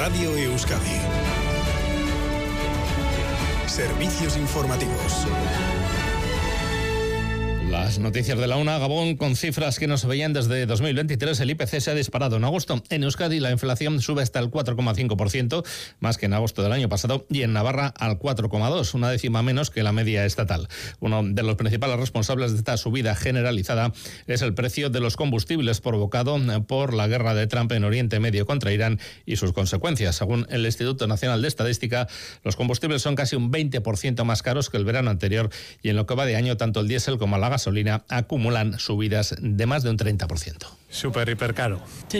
Radio Euskadi. Servicios informativos. Las noticias de la una. Gabón, con cifras que no se veían desde 2023, el IPC se ha disparado en agosto. En Euskadi la inflación sube hasta el 4,5%, más que en agosto del año pasado, y en Navarra al 4,2%, una décima menos que la media estatal. Uno de los principales responsables de esta subida generalizada es el precio de los combustibles provocado por la guerra de Trump en Oriente Medio contra Irán y sus consecuencias. Según el Instituto Nacional de Estadística, los combustibles son casi un 20% más caros que el verano anterior, y en lo que va de año tanto el diésel como la gasolina acumulan subidas de más de un 30%. Súper, hiper caro. Sí,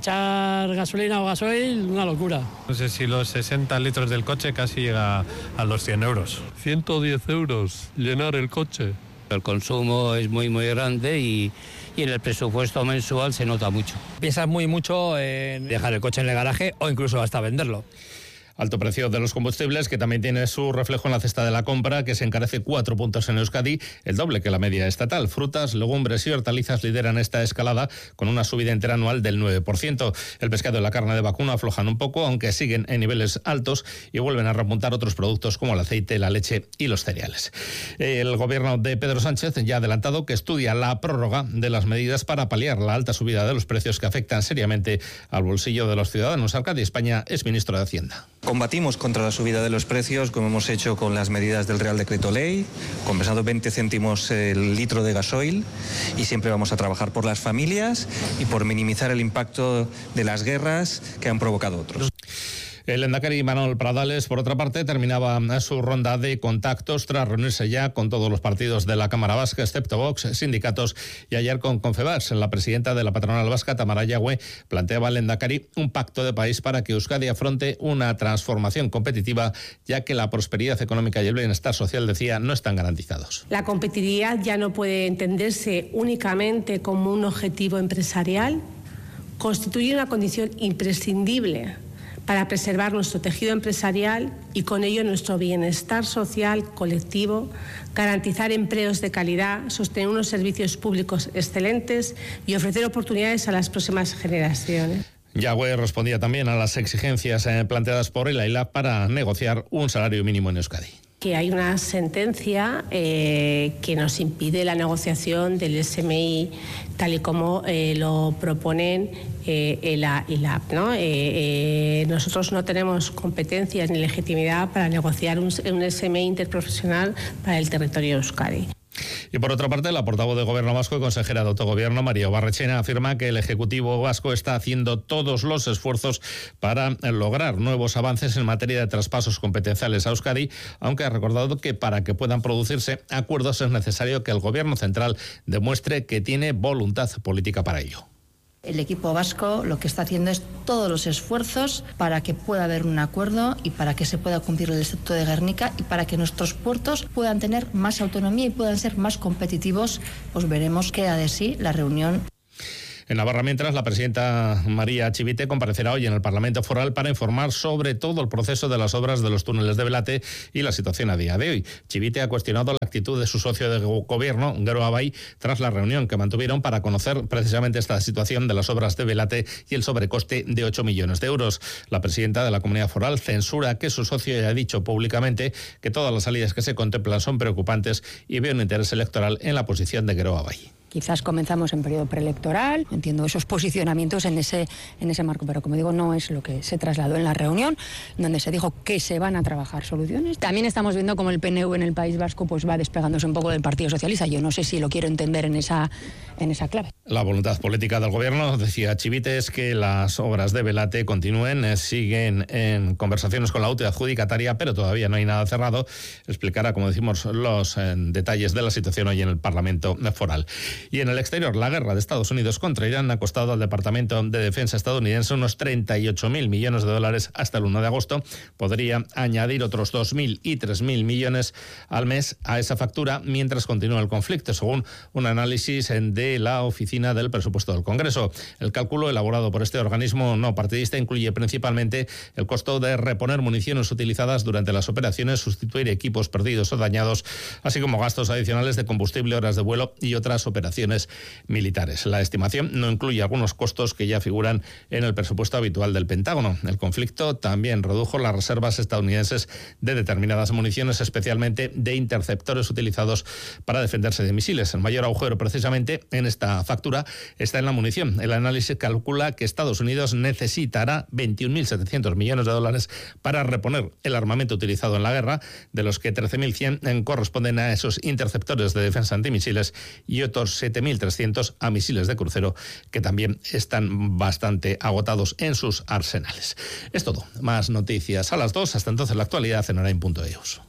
echar gasolina o gasoil, una locura. No sé si los 60 litros del coche casi llega a los 100 euros. 110 euros llenar el coche. El consumo es muy grande y en el presupuesto mensual se nota mucho. Piensas mucho en dejar el coche en el garaje o incluso hasta venderlo. Alto precio de los combustibles, que también tiene su reflejo en la cesta de la compra, que se encarece 4 puntos en Euskadi, el doble que la media estatal. Frutas, legumbres y hortalizas lideran esta escalada con una subida interanual del 9%. El pescado y la carne de vacuno aflojan un poco, aunque siguen en niveles altos, y vuelven a repuntar otros productos como el aceite, la leche y los cereales. El gobierno de Pedro Sánchez ya ha adelantado que estudia la prórroga de las medidas para paliar la alta subida de los precios que afectan seriamente al bolsillo de los ciudadanos. Arcadio España es ministro de Hacienda. Combatimos contra la subida de los precios, como hemos hecho con las medidas del Real Decreto Ley, compensando 20 céntimos el litro de gasoil, y siempre vamos a trabajar por las familias y por minimizar el impacto de las guerras que han provocado otros. El lehendakari Manuel Pradales, por otra parte, terminaba su ronda de contactos tras reunirse ya con todos los partidos de la Cámara Vasca, excepto Vox, sindicatos, y ayer con Confebask. La presidenta de la patronal vasca, Tamara Yagüe, planteaba al lehendakari un pacto de país para que Euskadi afronte una transformación competitiva, ya que la prosperidad económica y el bienestar social, decía, no están garantizados. La competitividad ya no puede entenderse únicamente como un objetivo empresarial, constituye una condición imprescindible para preservar nuestro tejido empresarial y con ello nuestro bienestar social colectivo, garantizar empleos de calidad, sostener unos servicios públicos excelentes y ofrecer oportunidades a las próximas generaciones. Yagüe respondía también a las exigencias planteadas por el AILA para negociar un salario mínimo en Euskadi. Que hay una sentencia que nos impide la negociación del SMI tal y como lo proponen el AILAB, ¿no? Nosotros no tenemos competencias ni legitimidad para negociar un SMI interprofesional para el territorio de Euskadi. Y por otra parte, la portavoz de Gobierno vasco y consejera de Autogobierno, María Barrechena, afirma que el Ejecutivo vasco está haciendo todos los esfuerzos para lograr nuevos avances en materia de traspasos competenciales a Euskadi, aunque ha recordado que para que puedan producirse acuerdos es necesario que el Gobierno central demuestre que tiene voluntad política para ello. El equipo vasco lo que está haciendo es todos los esfuerzos para que pueda haber un acuerdo y para que se pueda cumplir el Estatuto de Gernika y para que nuestros puertos puedan tener más autonomía y puedan ser más competitivos. Pues veremos qué da de sí la reunión. En Navarra, mientras, la presidenta María Chivite comparecerá hoy en el Parlamento Foral para informar sobre todo el proceso de las obras de los túneles de Belate y la situación a día de hoy. Chivite ha cuestionado la actitud de su socio de gobierno, Gero Abay, tras la reunión que mantuvieron para conocer precisamente esta situación de las obras de Belate y el sobrecoste de 8 millones de euros. La presidenta de la Comunidad Foral censura que su socio haya dicho públicamente que todas las salidas que se contemplan son preocupantes y ve un interés electoral en la posición de Gero Abay. Quizás comenzamos en periodo preelectoral, entiendo esos posicionamientos en ese marco, pero como digo, no es lo que se trasladó en la reunión, donde se dijo que se van a trabajar soluciones. También estamos viendo cómo el PNV en el País Vasco pues va despegándose un poco del Partido Socialista. Yo no sé si lo quiero entender en esa clave. La voluntad política del gobierno, decía Chivite, es que las obras de Belate continúen, siguen en conversaciones con la UTE adjudicataria, pero todavía no hay nada cerrado. Explicará, como decimos, los detalles de la situación hoy en el Parlamento Foral. Y en el exterior, la guerra de Estados Unidos contra Irán ha costado al Departamento de Defensa estadounidense unos 38.000 millones de dólares hasta el 1 de agosto. Podría añadir otros 2.000 y 3.000 millones al mes a esa esa factura mientras continúa el conflicto, según un análisis de la Oficina del Presupuesto del Congreso. El cálculo elaborado por este organismo no partidista incluye principalmente el costo de reponer municiones utilizadas durante las operaciones, sustituir equipos perdidos o dañados, así como gastos adicionales de combustible, horas de vuelo y otras operaciones militares. La estimación no incluye algunos costos que ya figuran en el presupuesto habitual del Pentágono. El conflicto también redujo las reservas estadounidenses de determinadas municiones, especialmente de interceptores utilizados para defenderse de misiles. El mayor agujero precisamente en esta factura está en la munición. El análisis calcula que Estados Unidos necesitará 21.700 millones de dólares para reponer el armamento utilizado en la guerra, de los que 13.100 corresponden a esos interceptores de defensa antimisiles y otros 7.300 a misiles de crucero, que también están bastante agotados en sus arsenales. Es todo. Más noticias a las 2. Hasta entonces la actualidad en Orain.eus.